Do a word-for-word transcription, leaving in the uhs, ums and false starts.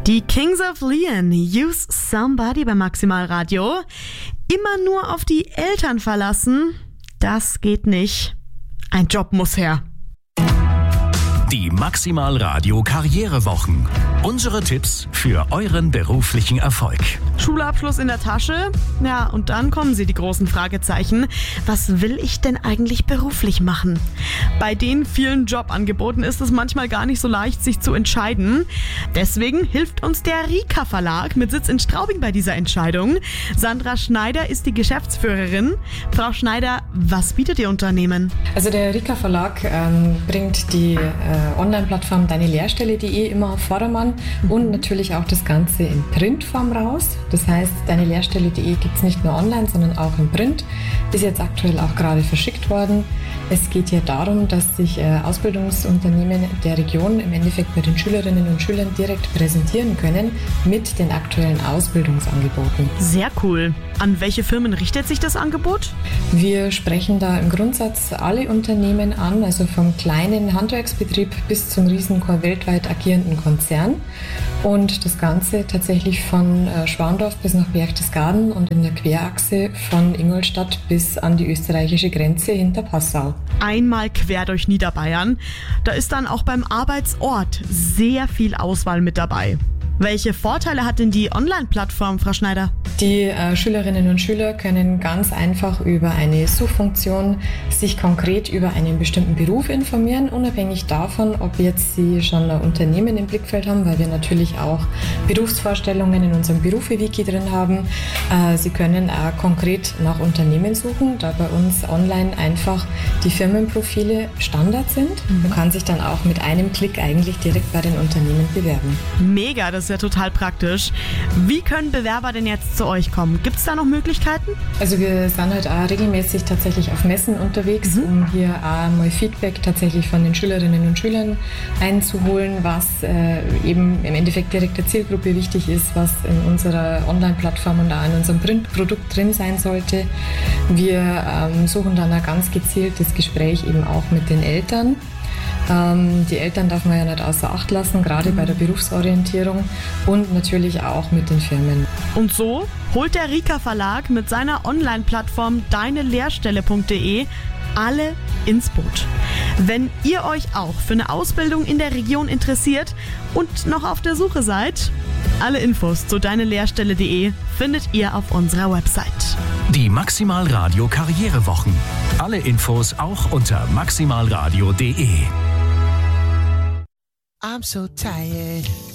Die Kings of Leon, Use Somebody bei Maximalradio. Immer nur auf die Eltern verlassen, das geht nicht. Ein Job muss her. Die Maximalradio Karrierewochen. Unsere Tipps für euren beruflichen Erfolg. Schulabschluss in der Tasche? Ja, und dann kommen sie, die großen Fragezeichen. Was will ich denn eigentlich beruflich machen? Bei den vielen Jobangeboten ist es manchmal gar nicht so leicht, sich zu entscheiden. Deswegen hilft uns der Rika Verlag mit Sitz in Straubing bei dieser Entscheidung. Sandra Schneider ist die Geschäftsführerin. Frau Schneider, was bietet Ihr Unternehmen? Also der Rika Verlag ähm, bringt die äh, Online-Plattform deine Lehrstelle punkt de immer auf Vordermann mhm. und natürlich auch das Ganze in Printform raus. Das heißt, deine Lehrstelle punkt de gibt es nicht nur online, sondern auch im Print. Ist jetzt aktuell auch gerade verschickt worden. Es geht hier darum, dass sich äh, Ausbildungsunternehmen der Region im Endeffekt bei den Schülerinnen und Schülern direkt präsentieren können mit den aktuellen Ausbildungsangeboten. Sehr cool. An welche Firmen richtet sich das Angebot? Wir sprechen da im Grundsatz alle Unternehmen an, also vom kleinen Handwerksbetrieb bis zum riesen weltweit agierenden Konzern. Und das Ganze tatsächlich von äh, Schwandorf bis nach Berchtesgaden und in der Querachse von Ingolstadt bis an die österreichische Grenze hinter Passau. Einmal quer durch Niederbayern. Da ist dann auch beim Arbeitsort sehr viel Auswahl mit dabei. Welche Vorteile hat denn die Online-Plattform, Frau Schneider? Die äh, Schülerinnen und Schüler können ganz einfach über eine Suchfunktion sich konkret über einen bestimmten Beruf informieren, unabhängig davon, ob jetzt sie schon ein Unternehmen im Blickfeld haben, weil wir natürlich auch Berufsvorstellungen in unserem Berufe-Wiki drin haben. Äh, sie können auch konkret nach Unternehmen suchen, da bei uns online einfach die Firmenprofile Standard sind. Mhm. Man kann sich dann auch mit einem Klick eigentlich direkt bei den Unternehmen bewerben. Mega, das ist ja total praktisch. Wie können Bewerber denn jetzt zu euch kommen? Gibt es da noch Möglichkeiten? Also wir sind halt auch regelmäßig tatsächlich auf Messen unterwegs, mhm. um hier auch mal Feedback tatsächlich von den Schülerinnen und Schülern einzuholen, was äh, eben im Endeffekt direkt der Zielgruppe wichtig ist, was in unserer Online-Plattform und auch in unserem Printprodukt drin sein sollte. Wir ähm, suchen dann ein ganz gezieltes Gespräch eben auch mit den Eltern. Ähm, die Eltern darf man ja nicht außer Acht lassen, gerade mhm. bei der Berufsorientierung und natürlich auch mit den Firmen. Und so holt der Rika Verlag mit seiner Online-Plattform deine Lehrstelle punkt de alle ins Boot. Wenn ihr euch auch für eine Ausbildung in der Region interessiert und noch auf der Suche seid, alle Infos zu deine Lehrstelle punkt de findet ihr auf unserer Website. Die Maximalradio Karrierewochen. Alle Infos auch unter maximalradio punkt de. I'm so tired.